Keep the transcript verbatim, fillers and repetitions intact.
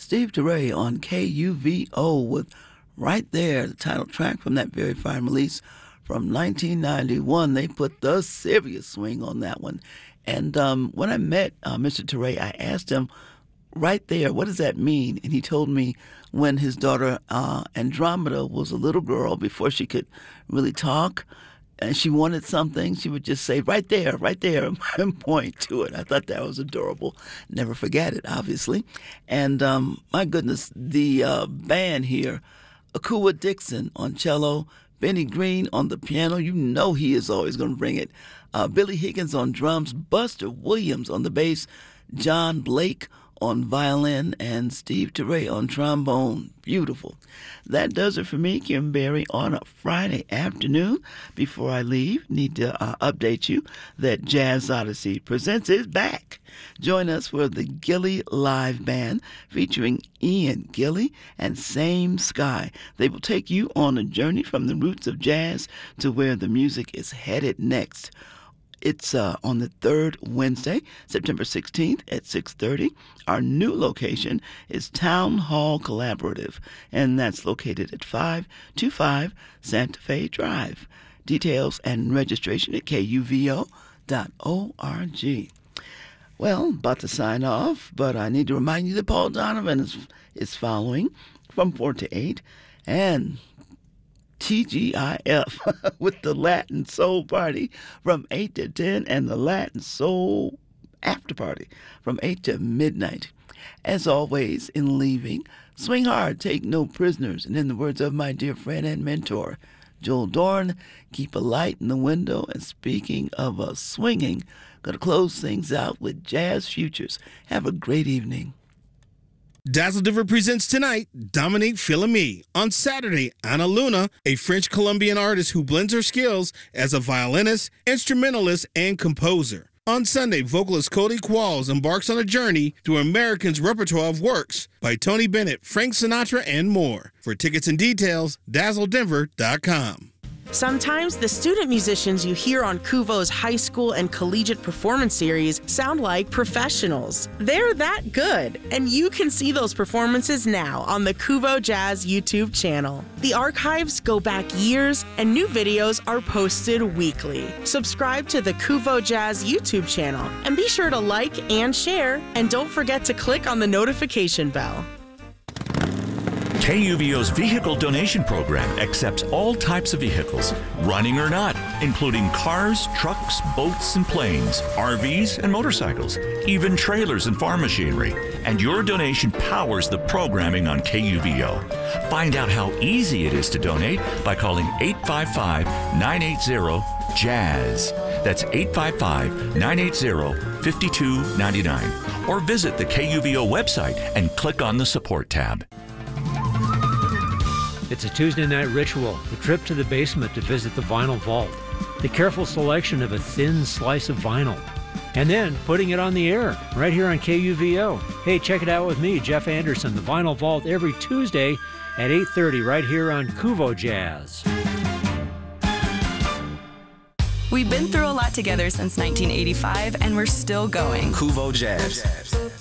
Steve DeRay on K U V O with Right There, the title track from that very fine release from nineteen ninety-one. They put the serious swing on that one. And um, when I met uh, Mister DeRay, I asked him, right there, what does that mean? And he told me when his daughter uh, Andromeda was a little girl, before she could really talk, and she wanted something, she would just say, right there, right there, and point to it. I thought that was adorable. Never forget it, obviously. And um, my goodness, the uh, band here, Akua Dixon on cello, Benny Green on the piano, you know he is always going to bring it. Uh, Billy Higgins on drums, Buster Williams on the bass, John Blake on violin, and Steve DeRay on trombone. Beautiful. That does it for me, Kim Berry, on a Friday afternoon. Before I leave, need to uh, update you that Jazz Odyssey Presents is back. Join us for the Gilly Live Band featuring Ian Gilly and Same Sky. They will take you on a journey from the roots of jazz to where the music is headed next. It's uh, on the third Wednesday, September sixteenth at six thirty. Our new location is Town Hall Collaborative, and that's located at five twenty-five Santa Fe Drive. Details and registration at K U V O dot org. Well, about to sign off, but I need to remind you that Paul Donovan is, is following from four to eight, and T G I F with the Latin Soul Party from eight to ten, and the Latin Soul After Party from eight to midnight. As always, in leaving, swing hard, take no prisoners, and in the words of my dear friend and mentor, Joel Dorn, keep a light in the window. And speaking of a swinging, going to close things out with Jazz Futures. Have a great evening. Dazzle Denver presents tonight Dominique Philomé. On Saturday, Ana Luna, a French Colombian artist who blends her skills as a violinist, instrumentalist, and composer. On Sunday, vocalist Cody Qualls embarks on a journey through American's repertoire of works by Tony Bennett, Frank Sinatra, and more. For tickets and details, dazzle denver dot com. Sometimes the student musicians you hear on Kuvo's high school and collegiate performance series sound like professionals. They're that good, and you can see those performances now on the Kuvo Jazz YouTube channel. The archives go back years, and new videos are posted weekly. Subscribe to the Kuvo Jazz YouTube channel, and be sure to like and share, and don't forget to click on the notification bell. K U V O's vehicle donation program accepts all types of vehicles, running or not, including cars, trucks, boats, and planes, R Vs, and motorcycles, even trailers and farm machinery. And your donation powers the programming on K U V O. Find out how easy it is to donate by calling eight five five, nine eight zero, jazz. That's eight five five, nine eight zero, five two nine nine. Or visit the K U V O website and click on the support tab. It's a Tuesday night ritual, the trip to the basement to visit the vinyl vault, the careful selection of a thin slice of vinyl, and then putting it on the air right here on K U V O. Hey, check it out with me, Jeff Anderson, the Vinyl Vault, every Tuesday at eight thirty right here on Kuvo Jazz. We've been through a lot together since nineteen eighty-five, and we're still going. Kuvo Jazz.